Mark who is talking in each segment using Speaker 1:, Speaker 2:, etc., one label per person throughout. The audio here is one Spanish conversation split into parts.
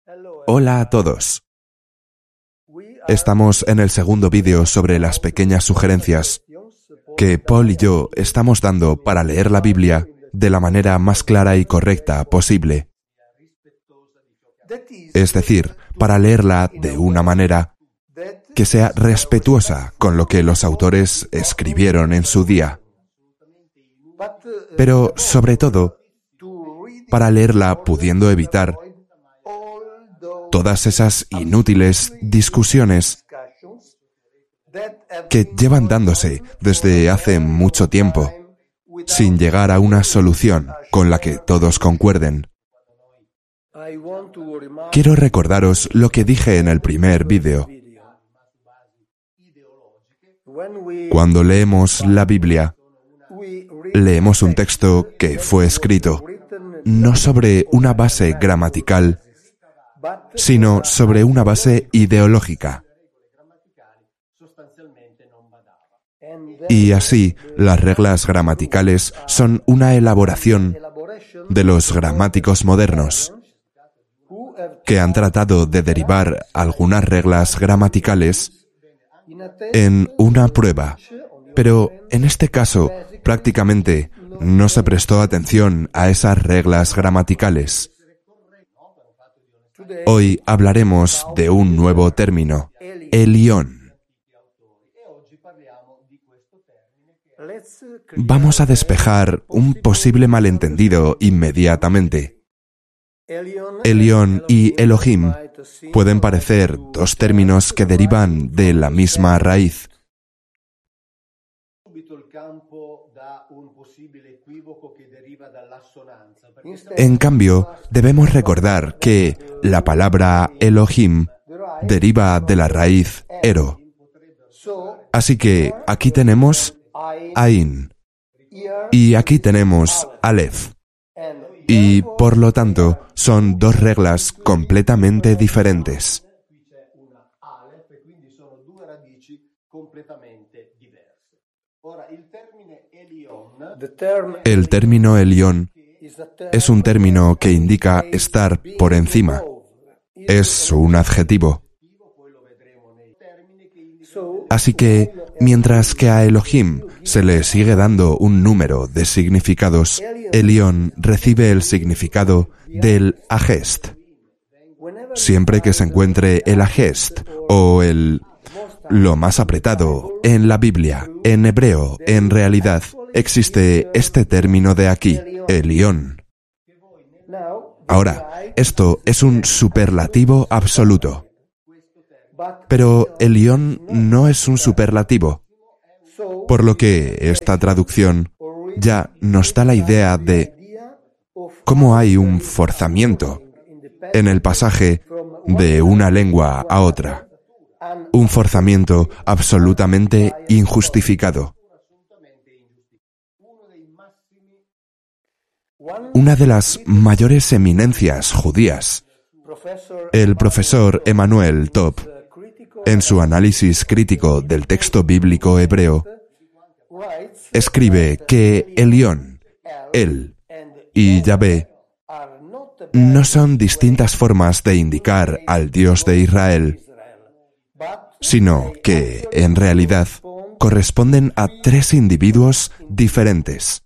Speaker 1: Hola a todos. Estamos en el segundo vídeo sobre las pequeñas sugerencias que Paul y yo estamos dando para leer la Biblia de la manera más clara y correcta posible. Es decir, para leerla de una manera que sea respetuosa con lo que los autores escribieron en su día. Pero, sobre todo, para leerla pudiendo evitar todas esas inútiles discusiones que llevan dándose desde hace mucho tiempo, sin llegar a una solución con la que todos concuerden. Quiero recordaros lo que dije en el primer vídeo. Cuando leemos la Biblia, leemos un texto que fue escrito no sobre una base gramatical, sino sobre una base ideológica. Y así, las reglas gramaticales son una elaboración de los gramáticos modernos, que han tratado de derivar algunas reglas gramaticales en una prueba, pero en este caso prácticamente no se prestó atención a esas reglas gramaticales. Hoy hablaremos de un nuevo término, Elión. Vamos a despejar un posible malentendido inmediatamente. Elión y Elohim pueden parecer dos términos que derivan de la misma raíz. En cambio, debemos recordar que la palabra Elohim deriva de la raíz ero. Así que aquí tenemos Ain y aquí tenemos Aleph. Y, por lo tanto, son dos reglas completamente diferentes. El término Elión es un término que indica estar por encima. Es un adjetivo. Así que, mientras que a Elohim se le sigue dando un número de significados, Elión recibe el significado del Agest. Siempre que se encuentre el Agest o lo más apretado en la Biblia, en hebreo, en realidad, existe este término de aquí, Elión. Ahora, esto es un superlativo absoluto. Pero Elión no es un superlativo, por lo que esta traducción ya nos da la idea de cómo hay un forzamiento en el pasaje de una lengua a otra. Un forzamiento absolutamente injustificado. Una de las mayores eminencias judías, el profesor Emanuel Top, en su análisis crítico del texto bíblico hebreo, escribe que Elión, él y Yahvé no son distintas formas de indicar al Dios de Israel, sino que, en realidad, corresponden a tres individuos diferentes.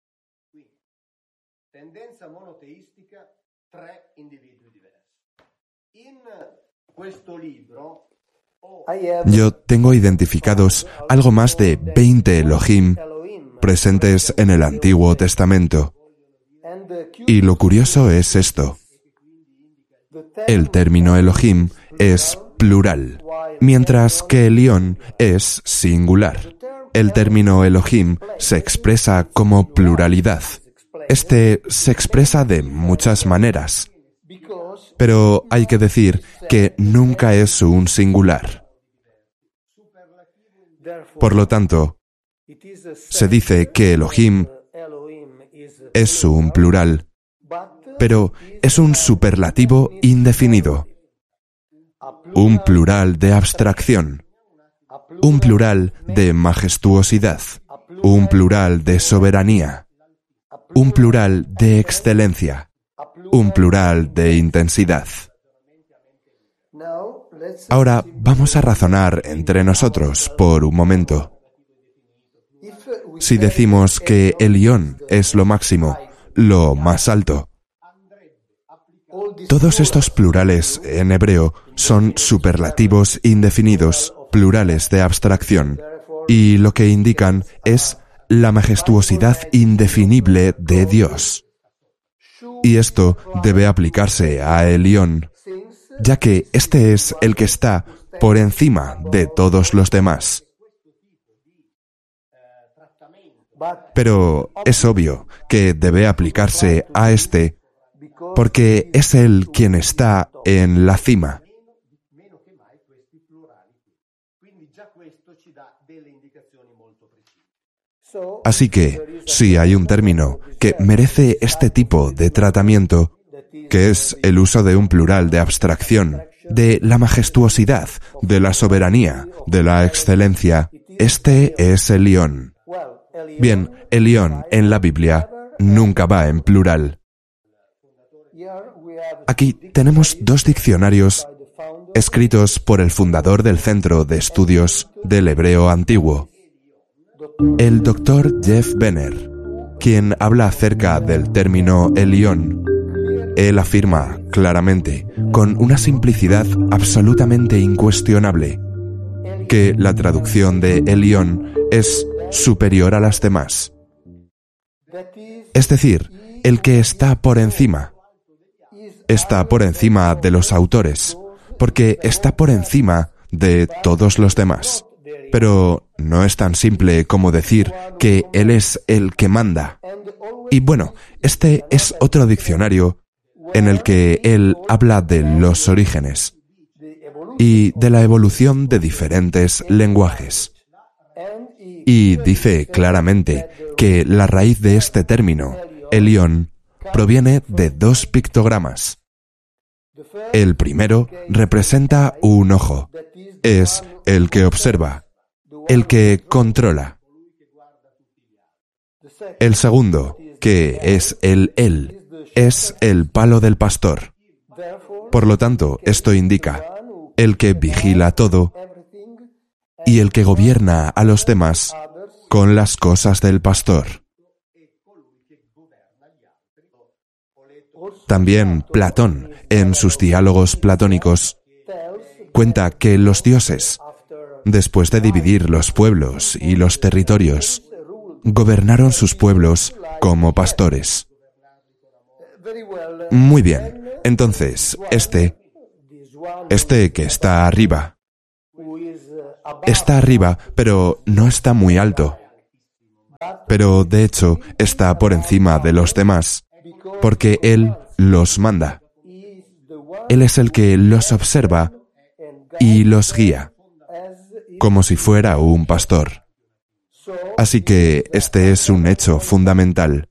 Speaker 1: Yo tengo identificados algo más de 20 Elohim presentes en el Antiguo Testamento. Y lo curioso es esto. El término Elohim es plural, mientras que Elión es singular. El término Elohim se expresa como pluralidad. Este se expresa de muchas maneras, pero hay que decir que nunca es un singular. Por lo tanto, se dice que Elohim es un plural, pero es un superlativo indefinido, un plural de abstracción, un plural de majestuosidad, un plural de soberanía, un plural de excelencia, un plural de intensidad. Ahora vamos a razonar entre nosotros por un momento. Si decimos que Elión es lo máximo, lo más alto, todos estos plurales en hebreo son superlativos indefinidos, plurales de abstracción, y lo que indican es la majestuosidad indefinible de Dios. Y esto debe aplicarse a Elión, ya que este es el que está por encima de todos los demás. Pero es obvio que debe aplicarse a este, porque es él quien está en la cima. Así que, si hay un término que merece este tipo de tratamiento, que es el uso de un plural de abstracción, de la majestuosidad, de la soberanía, de la excelencia, este es Elión. Bien, Elión en la Biblia nunca va en plural. Aquí tenemos dos diccionarios escritos por el fundador del Centro de Estudios del Hebreo Antiguo, el Dr. Jeff Benner, quien habla acerca del término Elión. Él afirma claramente, con una simplicidad absolutamente incuestionable, que la traducción de Elión es superior a las demás. Es decir, el que está por encima. Está por encima de los autores, porque está por encima de todos los demás. Pero no es tan simple como decir que Él es el que manda. Y bueno, este es otro diccionario en el que él habla de los orígenes y de la evolución de diferentes lenguajes. Y dice claramente que la raíz de este término, Elión, proviene de dos pictogramas. El primero representa un ojo. Es el que observa, el que controla. El segundo, que es el él, es el palo del pastor. Por lo tanto, esto indica el que vigila todo y el que gobierna a los demás con las cosas del pastor. También Platón, en sus diálogos platónicos, cuenta que los dioses, después de dividir los pueblos y los territorios, gobernaron sus pueblos como pastores. Muy bien, entonces, este que está arriba, pero no está muy alto. Pero, de hecho, está por encima de los demás, porque Él los manda. Él es el que los observa y los guía, como si fuera un pastor. Así que este es un hecho fundamental.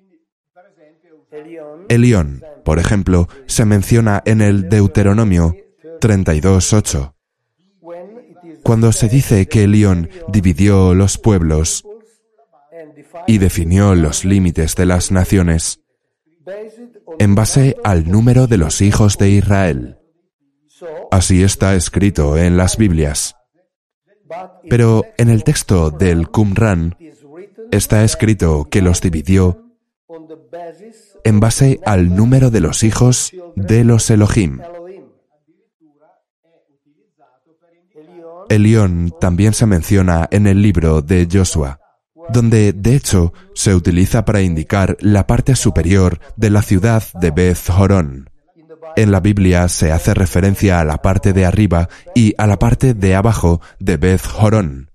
Speaker 1: Elión, por ejemplo, se menciona en el Deuteronomio 32:8. Cuando se dice que Elión dividió los pueblos y definió los límites de las naciones en base al número de los hijos de Israel. Así está escrito en las Biblias. Pero en el texto del Qumran está escrito que los dividió en base al número de los hijos de los Elohim. Elión también se menciona en el libro de Josué, donde de hecho se utiliza para indicar la parte superior de la ciudad de Beth Horon. En la Biblia se hace referencia a la parte de arriba y a la parte de abajo de Beth Horon.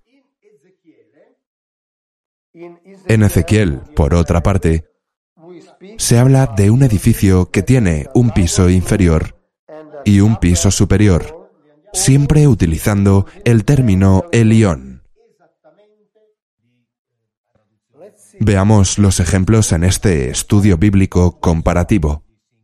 Speaker 1: En Ezequiel, por otra parte, se habla de un edificio que tiene un piso inferior y un piso superior, siempre utilizando el término Elión. Veamos los ejemplos en este estudio bíblico comparativo.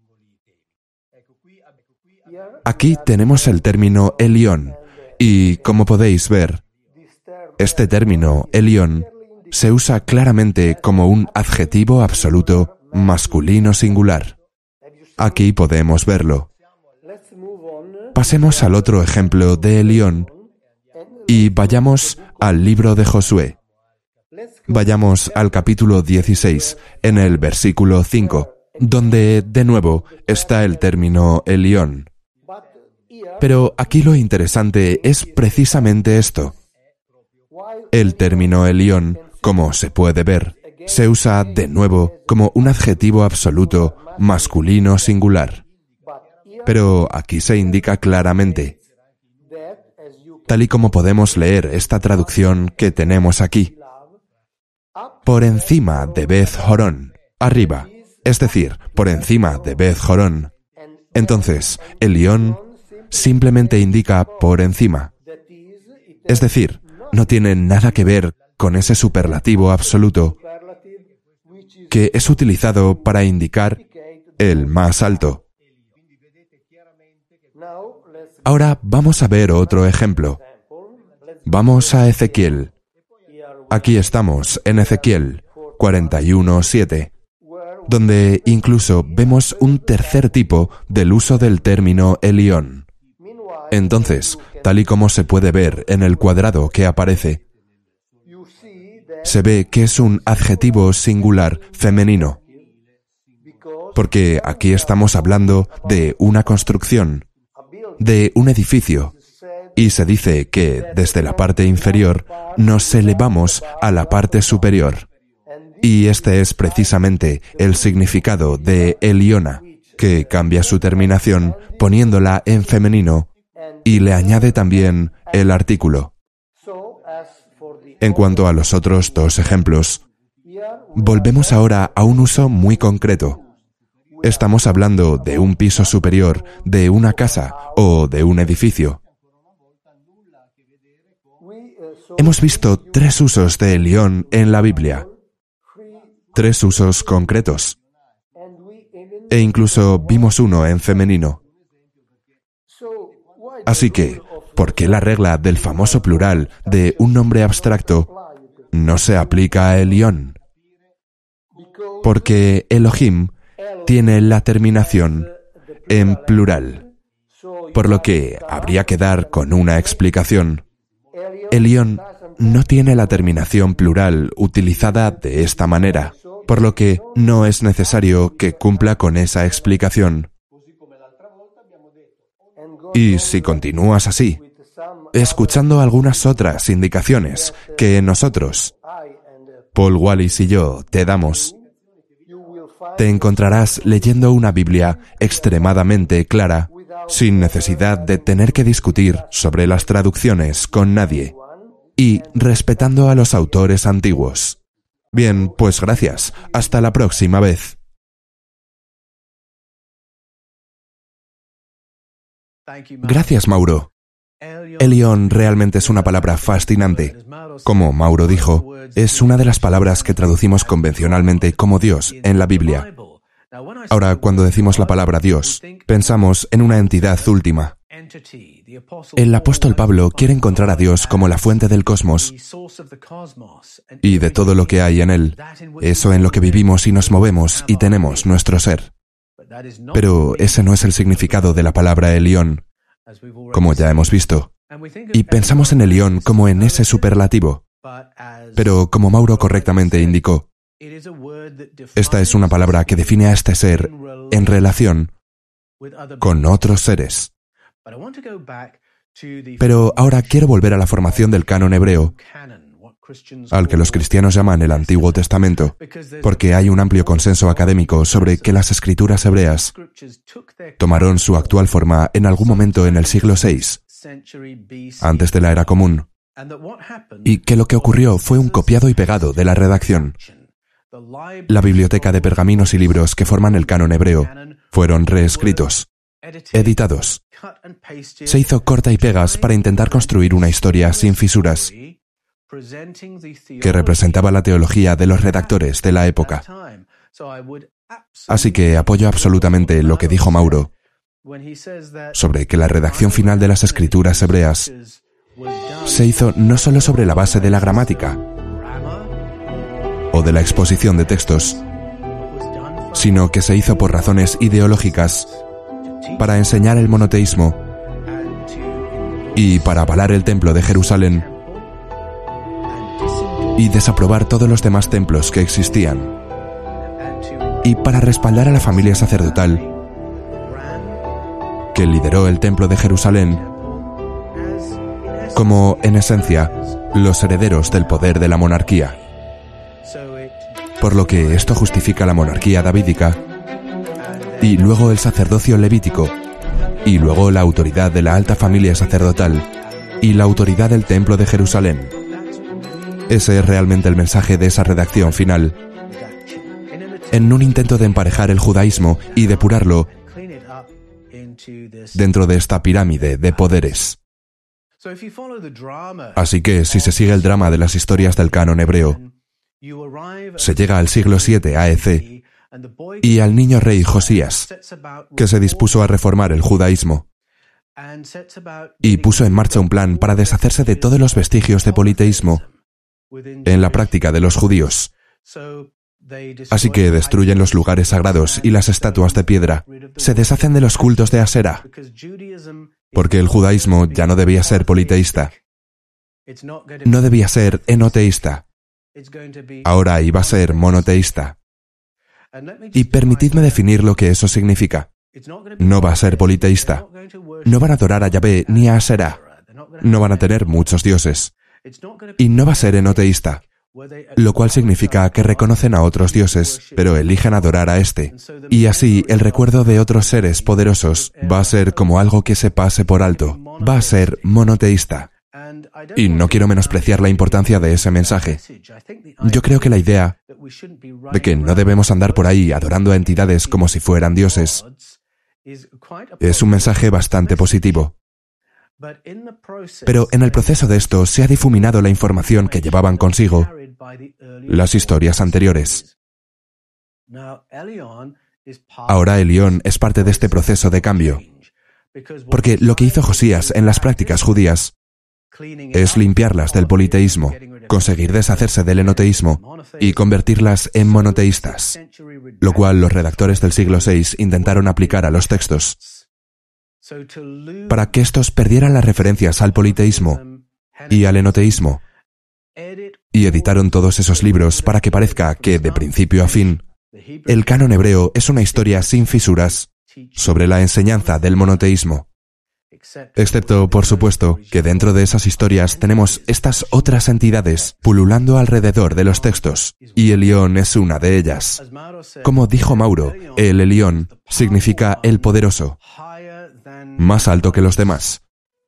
Speaker 1: Aquí tenemos el término Elión, y como podéis ver, este término Elión se usa claramente como un adjetivo absoluto masculino singular. Aquí podemos verlo. pasemos al otro ejemplo de Elión y vayamos al libro de Josué. Vayamos al capítulo 16, en el versículo 5, donde, de nuevo, está el término Elión. Pero aquí lo interesante es precisamente esto. El término Elión, como se puede ver, se usa de nuevo como un adjetivo absoluto masculino singular. Pero aquí se indica claramente, tal y como podemos leer esta traducción que tenemos aquí, por encima de Beth Jorón, arriba, es decir, por encima de Beth Jorón. Entonces, Elión simplemente indica por encima. Es decir, no tiene nada que ver con ese superlativo absoluto que es utilizado para indicar el más alto. Ahora vamos a ver otro ejemplo. Vamos a Ezequiel. Aquí estamos en Ezequiel 41:7, donde incluso vemos un tercer tipo del uso del término Elión. Entonces, tal y como se puede ver en el cuadrado que aparece, se ve que es un adjetivo singular femenino, porque aquí estamos hablando de una construcción, de un edificio, y se dice que desde la parte inferior nos elevamos a la parte superior. Y este es precisamente el significado de Eliona, que cambia su terminación poniéndola en femenino y le añade también el artículo. En cuanto a los otros dos ejemplos, volvemos ahora a un uso muy concreto. Estamos hablando de un piso superior, de una casa o de un edificio. Hemos visto 3 usos de Elión en la Biblia. 3 usos concretos. E incluso vimos uno en femenino. Así que, ¿por qué la regla del famoso plural de un nombre abstracto no se aplica a Elión? Porque Elohim tiene la terminación en plural, por lo que habría que dar con una explicación. Elión no tiene la terminación plural utilizada de esta manera, por lo que no es necesario que cumpla con esa explicación. Y si continúas así, escuchando algunas otras indicaciones que nosotros, Paul Wallis y yo, te damos, te encontrarás leyendo una Biblia extremadamente clara, sin necesidad de tener que discutir sobre las traducciones con nadie, y respetando a los autores antiguos. Bien, pues gracias. Hasta la próxima vez. Gracias, Mauro. Elión realmente es una palabra fascinante. Como Mauro dijo, es una de las palabras que traducimos convencionalmente como Dios en la Biblia. Ahora, cuando decimos la palabra Dios, pensamos en una entidad última. El apóstol Pablo quiere encontrar a Dios como la fuente del cosmos y de todo lo que hay en él, eso en lo que vivimos y nos movemos y tenemos nuestro ser. Pero ese no es el significado de la palabra Elión, como ya hemos visto. Y pensamos en Elión como en ese superlativo. Pero como Mauro correctamente indicó, esta es una palabra que define a este ser en relación con otros seres. Pero ahora quiero volver a la formación del canon hebreo, al que los cristianos llaman el Antiguo Testamento, porque hay un amplio consenso académico sobre que las escrituras hebreas tomaron su actual forma en algún momento en el siglo VI, antes de la Era Común, y que lo que ocurrió fue un copiado y pegado de la redacción. La biblioteca de pergaminos y libros que forman el canon hebreo fueron reescritos, editados. Se hizo corta y pegas para intentar construir una historia sin fisuras que representaba la teología de los redactores de la época. Así que apoyo absolutamente lo que dijo Mauro sobre que la redacción final de las escrituras hebreas se hizo no solo sobre la base de la gramática o de la exposición de textos, sino que se hizo por razones ideológicas para enseñar el monoteísmo y para avalar el templo de Jerusalén y desaprobar todos los demás templos que existían, y para respaldar a la familia sacerdotal que lideró el templo de Jerusalén como, en esencia, los herederos del poder de la monarquía. Por lo que esto justifica la monarquía davídica, y luego el sacerdocio levítico, y luego la autoridad de la alta familia sacerdotal, y la autoridad del templo de Jerusalén. Ese es realmente el mensaje de esa redacción final, en un intento de emparejar el judaísmo y depurarlo dentro de esta pirámide de poderes. Así que, si se sigue el drama de las historias del canon hebreo, se llega al siglo VII AEC y al niño rey Josías, que se dispuso a reformar el judaísmo y puso en marcha un plan para deshacerse de todos los vestigios de politeísmo en la práctica de los judíos. Así que destruyen los lugares sagrados y las estatuas de piedra, se deshacen de los cultos de Asera, porque el judaísmo ya no debía ser politeísta, no debía ser enoteísta, ahora iba a ser monoteísta. Y permitidme definir lo que eso significa. No va a ser politeísta, no van a adorar a Yahvé ni a Asera, no van a tener muchos dioses, y no va a ser enoteísta, lo cual significa que reconocen a otros dioses, pero eligen adorar a este. Y así, el recuerdo de otros seres poderosos va a ser como algo que se pase por alto, va a ser monoteísta. Y no quiero menospreciar la importancia de ese mensaje. Yo creo que la idea de que no debemos andar por ahí adorando a entidades como si fueran dioses es un mensaje bastante positivo. Pero en el proceso de esto se ha difuminado la información que llevaban consigo las historias anteriores. Ahora Elión es parte de este proceso de cambio, porque lo que hizo Josías en las prácticas judías es limpiarlas del politeísmo, conseguir deshacerse del enoteísmo y convertirlas en monoteístas, lo cual los redactores del siglo VI intentaron aplicar a los textos, para que estos perdieran las referencias al politeísmo y al enoteísmo, y editaron todos esos libros para que parezca que, de principio a fin, el canon hebreo es una historia sin fisuras sobre la enseñanza del monoteísmo. Excepto, por supuesto, que dentro de esas historias tenemos estas otras entidades pululando alrededor de los textos, y Elión es una de ellas. Como dijo Mauro, el Elión significa el poderoso, más alto que los demás.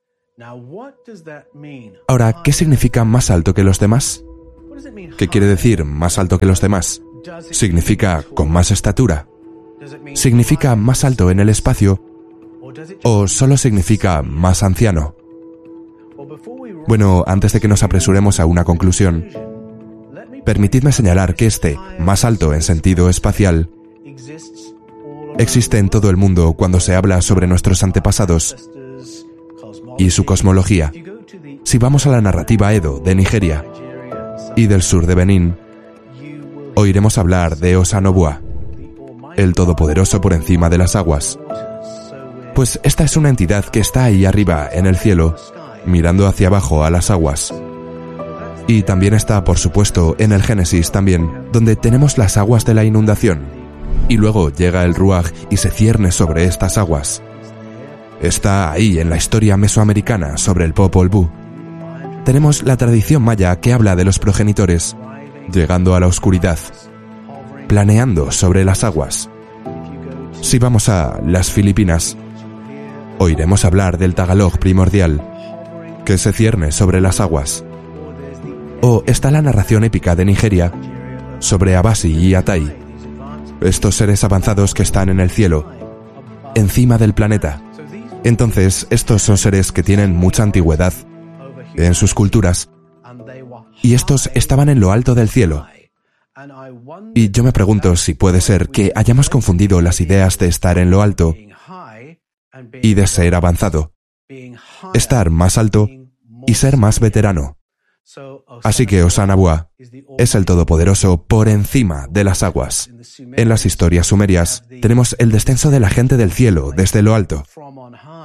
Speaker 1: Ahora, ¿qué significa más alto que los demás? ¿Qué quiere decir más alto que los demás? ¿Significa con más estatura? ¿Significa más alto en el espacio? ¿O solo significa más anciano? Bueno, antes de que nos apresuremos a una conclusión, permitidme señalar que este más alto en sentido espacial existe en todo el mundo cuando se habla sobre nuestros antepasados y su cosmología. Si vamos a la narrativa Edo de Nigeria y del sur de Benín, oiremos hablar de Osanobua, el todopoderoso por encima de las aguas. Pues esta es una entidad que está ahí arriba en el cielo, mirando hacia abajo a las aguas. Y también está, por supuesto, en el Génesis también, donde tenemos las aguas de la inundación. Y luego llega el Ruaj y se cierne sobre estas aguas. Está ahí en la historia mesoamericana sobre el Popol Vuh. Tenemos la tradición maya que habla de los progenitores, llegando a la oscuridad, planeando sobre las aguas. Si vamos a las Filipinas, oiremos hablar del Tagalog primordial, que se cierne sobre las aguas. O está la narración épica de Nigeria, sobre Abasi y Atai, estos seres avanzados que están en el cielo, encima del planeta. Entonces, estos son seres que tienen mucha antigüedad en sus culturas, y estos estaban en lo alto del cielo. Y yo me pregunto si puede ser que hayamos confundido las ideas de estar en lo alto y de ser avanzado, estar más alto y ser más veterano. Así que Osanobua es el todopoderoso por encima de las aguas. En las historias sumerias tenemos el descenso de la gente del cielo desde lo alto,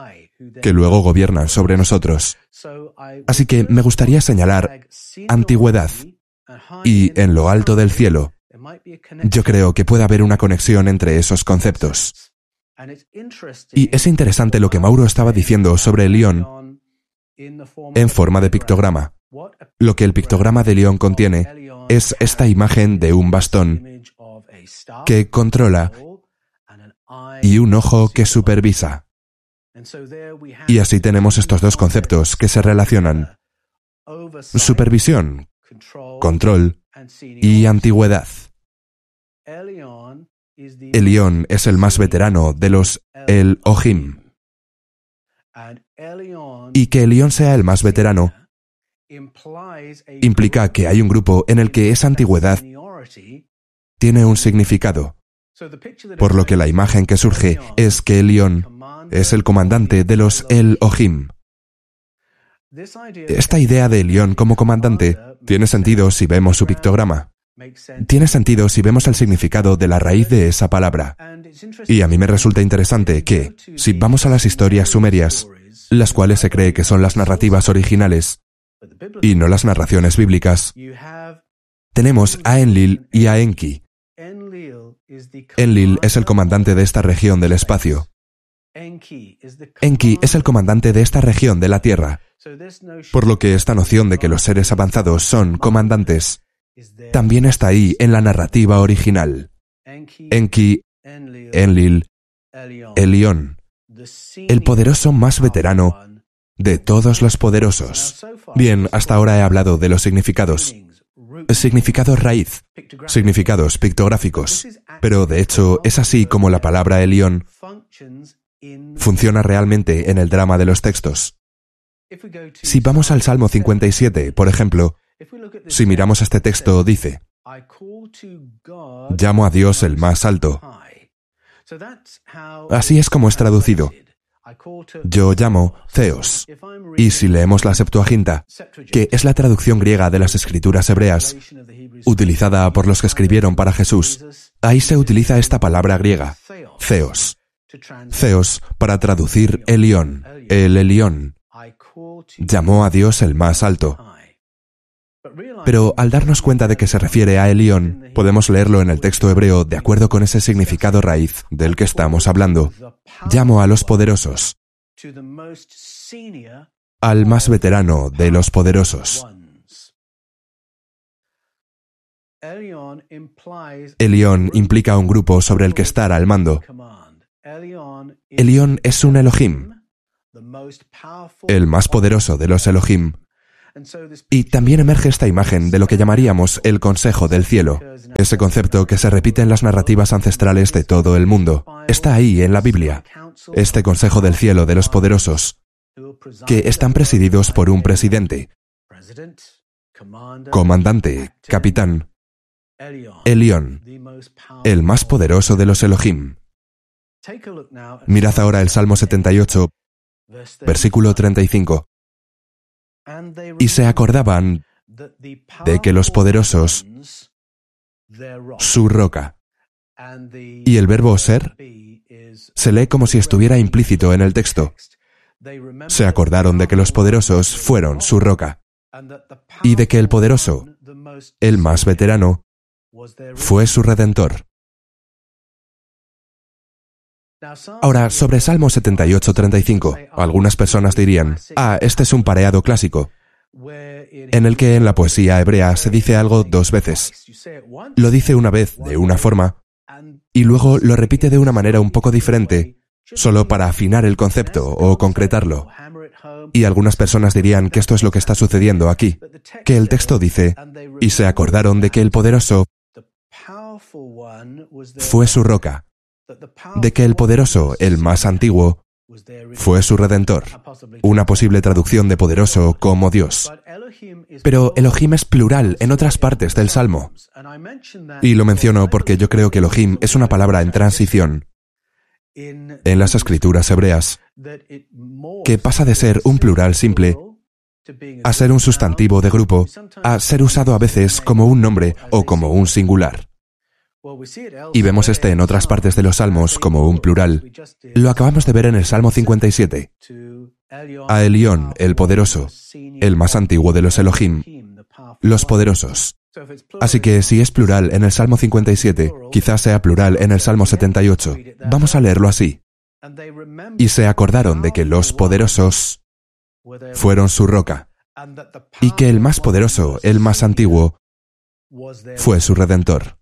Speaker 1: que luego gobiernan sobre nosotros. Así que me gustaría señalar antigüedad y en lo alto del cielo. Yo creo que puede haber una conexión entre esos conceptos. Y es interesante lo que Mauro estaba diciendo sobre el león en forma de pictograma. Lo que el pictograma de león contiene es esta imagen de un bastón que controla y un ojo que supervisa. Y así tenemos estos dos conceptos que se relacionan: supervisión, control y antigüedad. Elión es el más veterano de los Elohim. Y que Elión sea el más veterano implica que hay un grupo en el que esa antigüedad tiene un significado. Por lo que la imagen que surge es que Elión es el comandante de los Elohim. Esta idea de Elión como comandante tiene sentido si vemos su pictograma. Tiene sentido si vemos el significado de la raíz de esa palabra. Y a mí me resulta interesante que, si vamos a las historias sumerias, las cuales se cree que son las narrativas originales y no las narraciones bíblicas, tenemos a Enlil y a Enki. Enlil es el comandante de esta región del espacio. Enki es el comandante de esta región de la Tierra. Por lo que esta noción de que los seres avanzados son comandantes también está ahí en la narrativa original. Enki, Enlil, Elión, el poderoso más veterano de todos los poderosos. Bien, hasta ahora he hablado de los significados. Significados raíz, significados pictográficos. Pero de hecho es así como la palabra Elión funciona realmente en el drama de los textos. Si vamos al Salmo 57, por ejemplo, si miramos este texto, dice: llamo a Dios el más alto. Así es como es traducido. Yo llamo Theos. Y si leemos la Septuaginta, que es la traducción griega de las escrituras hebreas, utilizada por los que escribieron para Jesús, ahí se utiliza esta palabra griega, Theos. Theos para traducir Elión, el Elión. Llamó a Dios el más alto. Pero al darnos cuenta de que se refiere a Elión, podemos leerlo en el texto hebreo de acuerdo con ese significado raíz del que estamos hablando. Llamo a los poderosos, al más veterano de los poderosos. Elión implica un grupo sobre el que estar al mando. Elión es un Elohim, el más poderoso de los Elohim. Y también emerge esta imagen de lo que llamaríamos el Consejo del Cielo, ese concepto que se repite en las narrativas ancestrales de todo el mundo. Está ahí en la Biblia, este Consejo del Cielo de los poderosos, que están presididos por un presidente, comandante, capitán, Elión, el más poderoso de los Elohim. Mirad ahora el Salmo 78, versículo 35. Y se acordaban de que los poderosos, su roca. Y el verbo ser se lee como si estuviera implícito en el texto. Se acordaron de que los poderosos fueron su roca y de que el poderoso, el más veterano, fue su redentor. Ahora, sobre Salmo 78:35, algunas personas dirían: este es un pareado clásico, en el que en la poesía hebrea se dice algo dos veces. Lo dice una vez de una forma, y luego lo repite de una manera un poco diferente, solo para afinar el concepto o concretarlo. Y algunas personas dirían que esto es lo que está sucediendo aquí, que el texto dice: y se acordaron de que el poderoso fue su roca, de que el poderoso, el más antiguo, fue su redentor. Una posible traducción de poderoso como Dios. Pero Elohim es plural en otras partes del Salmo. Y lo menciono porque yo creo que Elohim es una palabra en transición en las escrituras hebreas, que pasa de ser un plural simple a ser un sustantivo de grupo, a ser usado a veces como un nombre o como un singular. Y vemos en otras partes de los Salmos como un plural. Lo acabamos de ver en el Salmo 57. A Elión, el poderoso, el más antiguo de los Elohim, los poderosos. Así que si es plural en el Salmo 57, quizás sea plural en el Salmo 78. Vamos a leerlo así. Y se acordaron de que los poderosos fueron su roca, y que el más poderoso, el más antiguo, fue su redentor.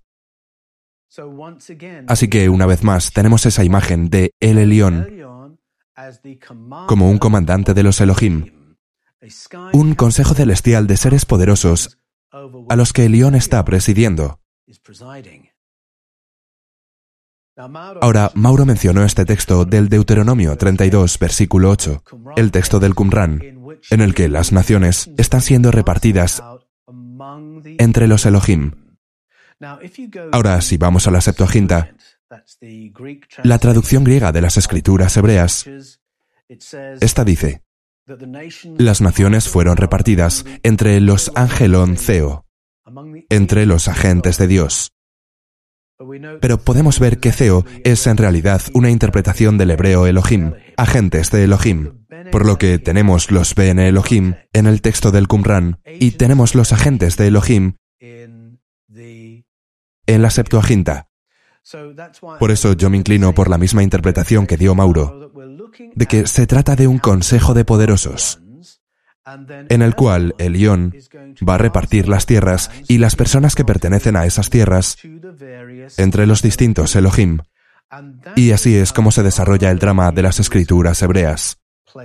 Speaker 1: Así que, una vez más, tenemos esa imagen de El Elión como un comandante de los Elohim, un consejo celestial de seres poderosos a los que Elión está presidiendo. Ahora, Mauro mencionó este texto del Deuteronomio 32, versículo 8, el texto del Qumran, en el que las naciones están siendo repartidas entre los Elohim. Ahora, si vamos a la Septuaginta, la traducción griega de las escrituras hebreas, esta dice: las naciones fueron repartidas entre los Angelón Theo, entre los agentes de Dios. Pero podemos ver que Theo es en realidad una interpretación del hebreo Elohim, agentes de Elohim, por lo que tenemos los Bene Elohim en el texto del Qumran y tenemos los agentes de Elohim en la Septuaginta. Por eso yo me inclino por la misma interpretación que dio Mauro, de que se trata de un consejo de poderosos, en el cual Elión va a repartir las tierras y las personas que pertenecen a esas tierras entre los distintos Elohim. Y así es como se desarrolla el drama de las escrituras hebreas.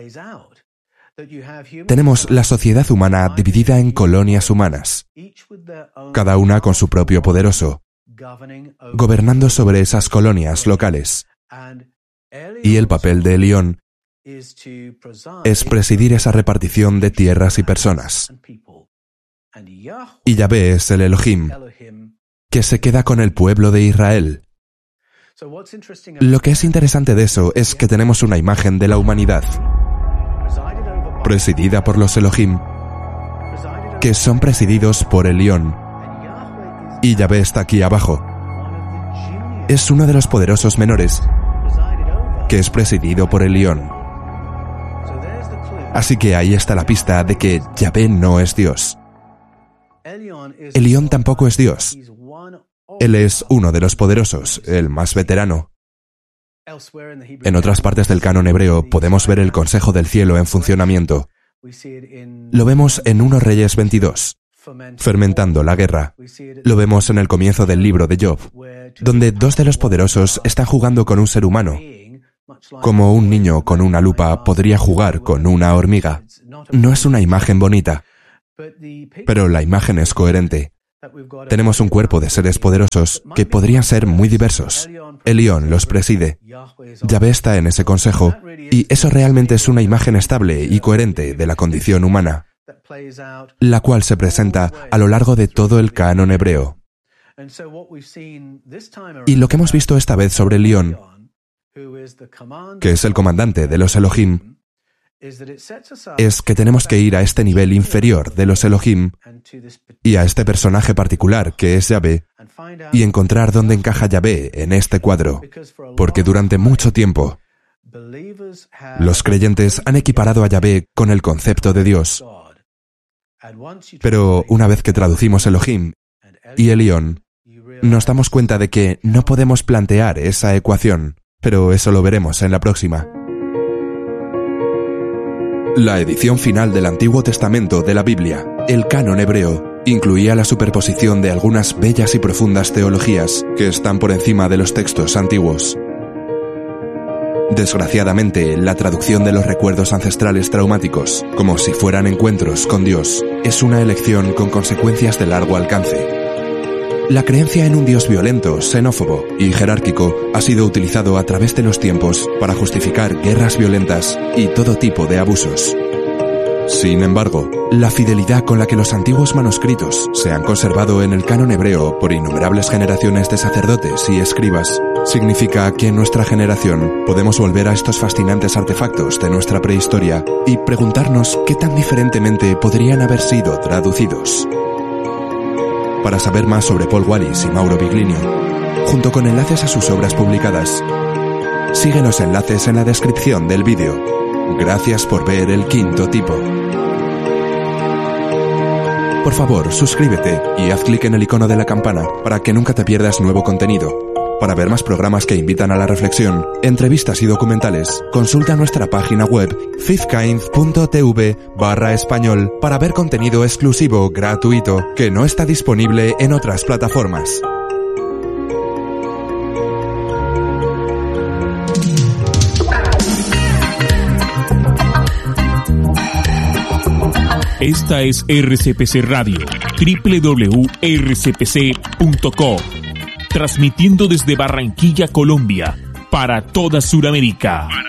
Speaker 1: Tenemos la sociedad humana dividida en colonias humanas, cada una con su propio poderoso, gobernando sobre esas colonias locales. Y el papel de Elión es presidir esa repartición de tierras y personas. Y Yahvé es el Elohim, que se queda con el pueblo de Israel. Lo que es interesante de eso es que tenemos una imagen de la humanidad, presidida por los Elohim, que son presididos por Elión. Y Yahvé está aquí abajo. Es uno de los poderosos menores, que es presidido por Elión. Así que ahí está la pista de que Yahvé no es Dios. Elión tampoco es Dios. Él es uno de los poderosos, el más veterano. En otras partes del canon hebreo podemos ver el Consejo del Cielo en funcionamiento. Lo vemos en 1 Reyes 22, fermentando la guerra. Lo vemos en el comienzo del libro de Job, donde dos de los poderosos están jugando con un ser humano, como un niño con una lupa podría jugar con una hormiga. No es una imagen bonita, pero la imagen es coherente. Tenemos un cuerpo de seres poderosos que podrían ser muy diversos. Elión los preside. Yahvé está en ese consejo, y eso realmente es una imagen estable y coherente de la condición humana, la cual se presenta a lo largo de todo el canon hebreo. Y lo que hemos visto esta vez sobre Elión, que es el comandante de los Elohim, es que tenemos que ir a este nivel inferior de los Elohim y a este personaje particular que es Yahvé y encontrar dónde encaja Yahvé en este cuadro, porque durante mucho tiempo los creyentes han equiparado a Yahvé con el concepto de Dios. Pero una vez que traducimos Elohim y Elión, nos damos cuenta de que no podemos plantear esa ecuación, pero eso lo veremos en la próxima. La edición final del Antiguo Testamento de la Biblia, el canon hebreo, incluía la superposición de algunas bellas y profundas teologías que están por encima de los textos antiguos. Desgraciadamente, la traducción de los recuerdos ancestrales traumáticos, como si fueran encuentros con Dios, es una elección con consecuencias de largo alcance. La creencia en un Dios violento, xenófobo y jerárquico ha sido utilizado a través de los tiempos para justificar guerras violentas y todo tipo de abusos. Sin embargo, la fidelidad con la que los antiguos manuscritos se han conservado en el canon hebreo por innumerables generaciones de sacerdotes y escribas significa que en nuestra generación podemos volver a estos fascinantes artefactos de nuestra prehistoria y preguntarnos qué tan diferentemente podrían haber sido traducidos. Para saber más sobre Paul Wallis y Mauro Biglinio, junto con enlaces a sus obras publicadas. Sigue los enlaces en la descripción del vídeo. Gracias por ver El Quinto Tipo. Por favor, suscríbete y haz clic en el icono de la campana para que nunca te pierdas nuevo contenido. Para ver más programas que invitan a la reflexión, entrevistas y documentales, consulta nuestra página web fifthkind.tv/español para ver contenido exclusivo gratuito que no está disponible en otras plataformas.
Speaker 2: Esta es RCPC Radio, www.rcpc.co, transmitiendo desde Barranquilla, Colombia, para toda Sudamérica.